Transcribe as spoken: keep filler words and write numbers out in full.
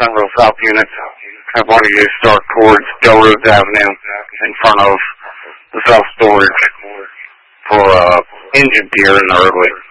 Central South Unit. I wanted you to start towards Delrose Avenue in front of the self-storage for uh, engine gear in the roadway.